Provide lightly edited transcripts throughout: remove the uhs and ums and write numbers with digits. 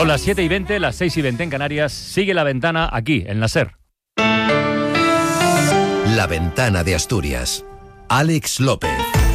Son las 7:20, las 6:20 en Canarias. Sigue La Ventana aquí, en la SER. La Ventana de Asturias. Alex López.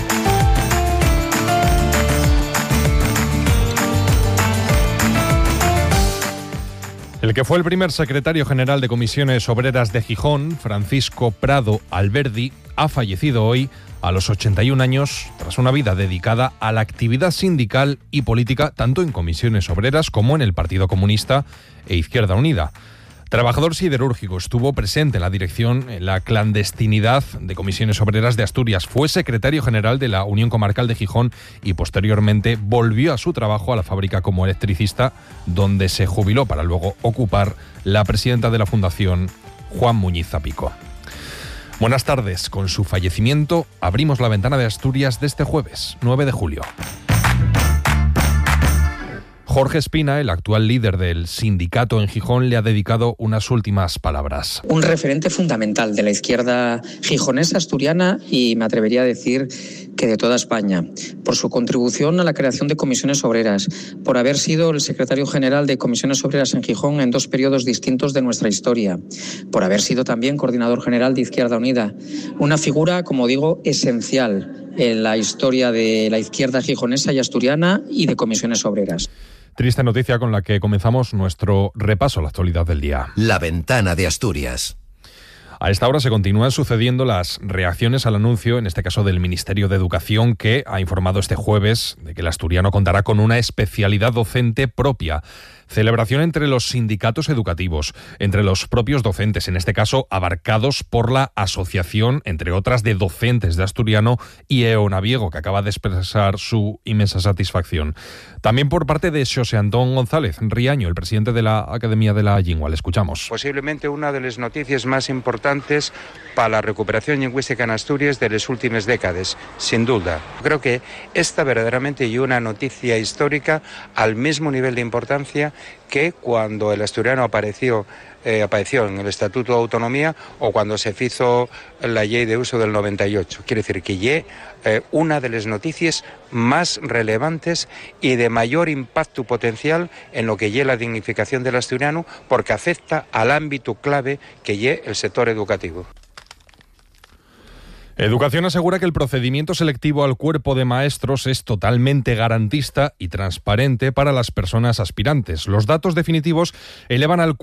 El que fue el primer secretario general de Comisiones Obreras de Gijón, Francisco Prado Alberdi, ha fallecido hoy a los 81 años tras una vida dedicada a la actividad sindical y política tanto en Comisiones Obreras como en el Partido Comunista e Izquierda Unida. Trabajador siderúrgico, estuvo presente en la dirección en la clandestinidad de Comisiones Obreras de Asturias, fue secretario general de la Unión Comarcal de Gijón y posteriormente volvió a su trabajo a la fábrica como electricista, donde se jubiló para luego ocupar la presidenta de la Fundación, Juan Muñiz Zapico. Buenas tardes. Con su fallecimiento abrimos la Ventana de Asturias de este jueves, 9 de julio. Jorge Espina, el actual líder del sindicato en Gijón, le ha dedicado unas últimas palabras. Un referente fundamental de la izquierda gijonesa, asturiana y me atrevería a decir que de toda España, por su contribución a la creación de comisiones obreras, por haber sido el secretario general de Comisiones Obreras en Gijón en dos periodos distintos de nuestra historia, por haber sido también coordinador general de Izquierda Unida. Una figura, como digo, esencial en la historia de la izquierda gijonesa y asturiana y de comisiones obreras. Triste noticia con la que comenzamos nuestro repaso a la actualidad del día. La Ventana de Asturias. A esta hora se continúan sucediendo las reacciones al anuncio, en este caso del Ministerio de Educación, que ha informado este jueves de que el asturiano contará con una especialidad docente propia. Celebración entre los sindicatos educativos, entre los propios docentes, en este caso abarcados por la asociación, entre otras, de docentes de asturiano y Eonaviego, que acaba de expresar su inmensa satisfacción. También por parte de Xosé Antón González Riaño, el presidente de la Academia de la Llingua. Le escuchamos. Posiblemente una de las noticias más importantes para la recuperación lingüística en Asturias de las últimas décadas, sin duda. Creo que esta verdaderamente es una noticia histórica al mismo nivel de importancia que cuando el asturiano apareció en el Estatuto de Autonomía o cuando se hizo la ley de uso del 98. Quiere decir que una de las noticias más relevantes y de mayor impacto potencial en lo que la dignificación del asturiano, porque afecta al ámbito clave que el sector educativo. Educación asegura que el procedimiento selectivo al cuerpo de maestros es totalmente garantista y transparente para las personas aspirantes. Los datos definitivos elevan al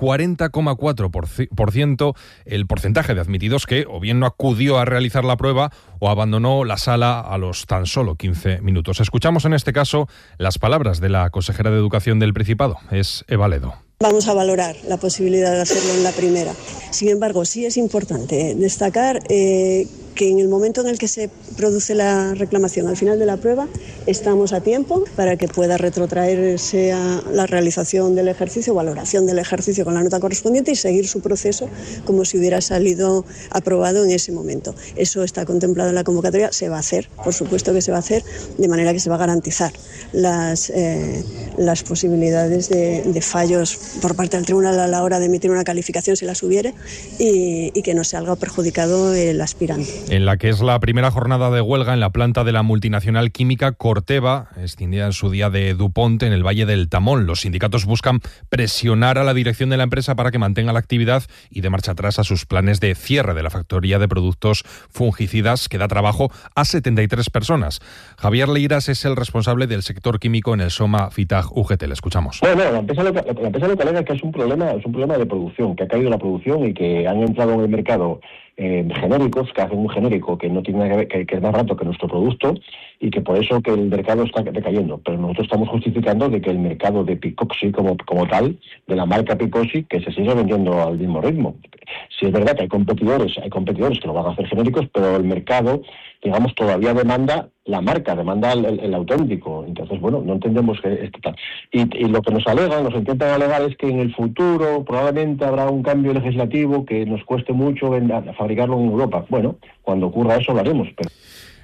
40,4% el porcentaje de admitidos que o bien no acudió a realizar la prueba o abandonó la sala a los tan solo 15 minutos. Escuchamos en este caso las palabras de la consejera de Educación del Principado, es Eva Ledo. Vamos a valorar la posibilidad de hacerlo en la primera. Sin embargo, sí es importante destacar que en el momento en el que se produce la reclamación al final de la prueba, estamos a tiempo para que pueda retrotraerse a la realización del ejercicio, valoración del ejercicio con la nota correspondiente y seguir su proceso como si hubiera salido aprobado en ese momento. Eso está contemplado en la convocatoria, se va a hacer, por supuesto que se va a hacer, de manera que se va a garantizar las posibilidades de fallos por parte del tribunal a la hora de emitir una calificación si las hubiere y que no salga perjudicado el aspirante. En la que es la primera jornada de huelga en la planta de la multinacional química Corteva, escindida en su día de DuPont en el Valle del Tamón. Los sindicatos buscan presionar a la dirección de la empresa para que mantenga la actividad y dé marcha atrás a sus planes de cierre de la factoría de productos fungicidas que da trabajo a 73 personas. Javier Leiras es el responsable del sector químico en el Soma Fitag UGT. Le escuchamos. La empresa lo que alega es que es un problema de producción, que ha caído la producción y que han entrado en el mercado genéricos, que hacen un genérico que no tiene nada que ver, que es más barato que nuestro producto y que por eso que el mercado está decayendo. Pero nosotros estamos justificando de que el mercado de Picoxi como tal, de la marca Picoxi, que se sigue vendiendo al mismo ritmo. Sí es verdad que hay competidores que lo van a hacer genéricos, pero el mercado, digamos, todavía demanda la marca, demanda el auténtico. Entonces, bueno, no entendemos que esto tal. Y lo que nos intentan alegar es que en el futuro probablemente habrá un cambio legislativo que nos cueste mucho fabricarlo en Europa. Bueno, cuando ocurra eso lo haremos.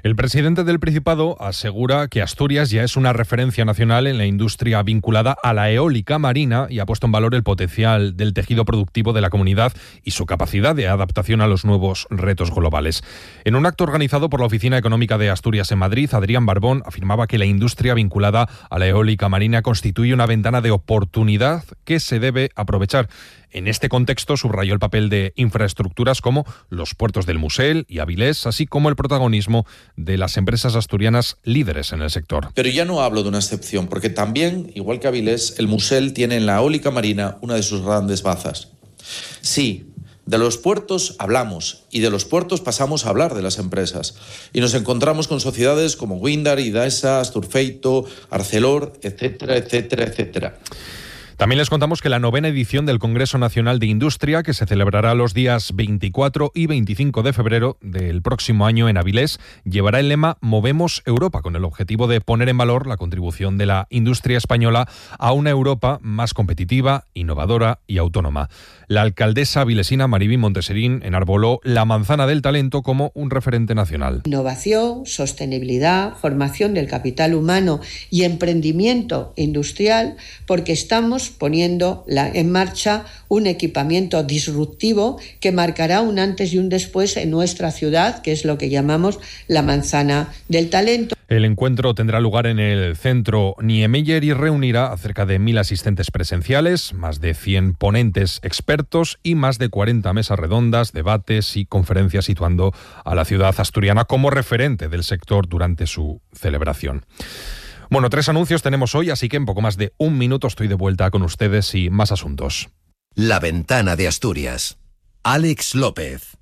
El presidente del Principado asegura que Asturias ya es una referencia nacional en la industria vinculada a la eólica marina y ha puesto en valor el potencial del tejido productivo de la comunidad y su capacidad de adaptación a los nuevos retos globales. En un acto organizado por la Oficina Económica de Asturias en Madrid, Adrián Barbón afirmaba que la industria vinculada a la eólica marina constituye una ventana de oportunidad que se debe aprovechar. En este contexto subrayó el papel de infraestructuras como los puertos del Musel y Avilés, así como el protagonismo de las empresas asturianas líderes en el sector. Pero ya no hablo de una excepción, porque también, igual que Avilés, el Musel tiene en la eólica marina una de sus grandes bazas. Sí, de los puertos hablamos y de los puertos pasamos a hablar de las empresas. Y nos encontramos con sociedades como Windar, Idesa, Asturfeito, Arcelor, etcétera, etcétera, etcétera. También les contamos que la 9ª edición del Congreso Nacional de Industria, que se celebrará los días 24 y 25 de febrero del próximo año en Avilés, llevará el lema Movemos Europa, con el objetivo de poner en valor la contribución de la industria española a una Europa más competitiva, innovadora y autónoma. La alcaldesa avilesina Mariví Monteserín enarboló la manzana del talento como un referente nacional. Innovación, sostenibilidad, formación del capital humano y emprendimiento industrial, porque estamos poniendo en marcha un equipamiento disruptivo que marcará un antes y un después en nuestra ciudad, que es lo que llamamos la manzana del talento. El encuentro tendrá lugar en el centro Niemeyer y reunirá a cerca de 1.000 asistentes presenciales, más de 100 ponentes expertos y más de 40 mesas redondas, debates y conferencias, situando a la ciudad asturiana como referente del sector durante su celebración. Bueno, 3 anuncios tenemos hoy, así que en poco más de un minuto estoy de vuelta con ustedes y más asuntos. La Ventana de Asturias. Alex López.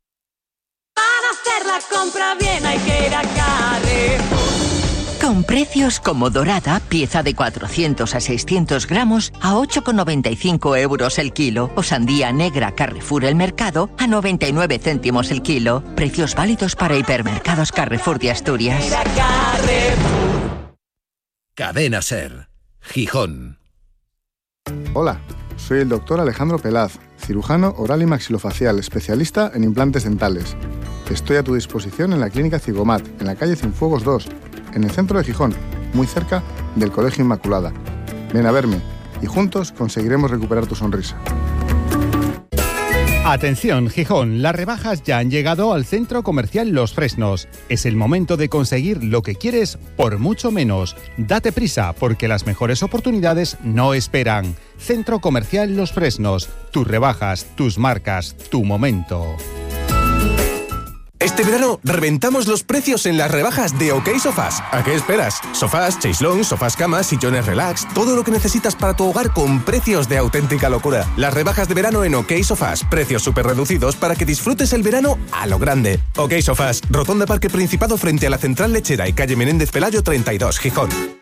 Para hacer la compra bien hay que ir a Carrefour. Con precios como dorada, pieza de 400 a 600 gramos a 8,95 euros el kilo. O sandía negra Carrefour El Mercado a 99 céntimos el kilo. Precios válidos para hipermercados Carrefour de Asturias. Cadena SER. Gijón. Hola, soy el doctor Alejandro Pelaz, cirujano oral y maxilofacial, especialista en implantes dentales. Estoy a tu disposición en la Clínica Cigomat, en la calle Cienfuegos 2, en el centro de Gijón, muy cerca del Colegio Inmaculada. Ven a verme y juntos conseguiremos recuperar tu sonrisa. Atención, Gijón, las rebajas ya han llegado al Centro Comercial Los Fresnos. Es el momento de conseguir lo que quieres por mucho menos. Date prisa, porque las mejores oportunidades no esperan. Centro Comercial Los Fresnos. Tus rebajas, tus marcas, tu momento. Este verano reventamos los precios en las rebajas de OK Sofás. ¿A qué esperas? Sofás, chaislón, sofás camas, sillones relax, todo lo que necesitas para tu hogar con precios de auténtica locura. Las rebajas de verano en OK Sofás, precios súper reducidos para que disfrutes el verano a lo grande. OK Sofás, Rotonda Parque Principado frente a la Central Lechera y calle Menéndez Pelayo 32, Gijón.